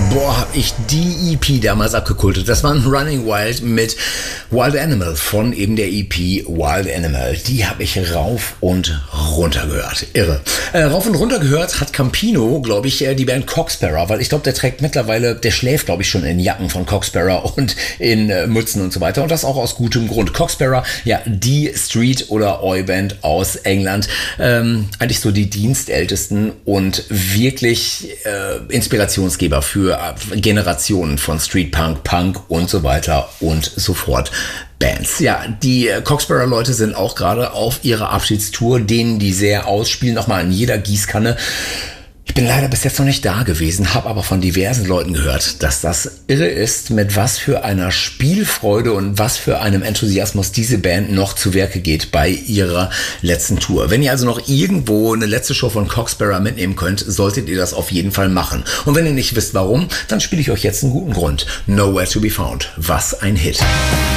Boah, hab ich die EP damals abgekultet. Das war ein Running Wild mit Wild Animal von eben der EP Wild Animal. Die habe ich rauf und runter gehört. Irre. Rauf und runter gehört hat Campino, glaube ich, die Band Cocksparrow, weil ich glaube, der trägt mittlerweile, der schläft, glaube ich, schon in Jacken von Cocksparrow und in Mützen und so weiter. Und das auch aus gutem Grund. Cocksparrow, ja, die Street- oder Oi-Band aus England. Eigentlich so die dienstältesten und wirklich Inspirationsgeber für Generationen von Street Punk, Punk und so weiter und so fort. Bands. Ja, die Cocksparrow-Leute sind auch gerade auf ihrer Abschiedstour, denen die sehr ausspielen, nochmal in jeder Gießkanne. Ich bin leider bis jetzt noch nicht da gewesen, habe aber von diversen Leuten gehört, dass das irre ist, mit was für einer Spielfreude und was für einem Enthusiasmus diese Band noch zu Werke geht bei ihrer letzten Tour. Wenn ihr also noch irgendwo eine letzte Show von Cocksparrow mitnehmen könnt, solltet ihr das auf jeden Fall machen. Und wenn ihr nicht wisst warum, dann spiele ich euch jetzt einen guten Grund. Nowhere to be found. Was ein Hit.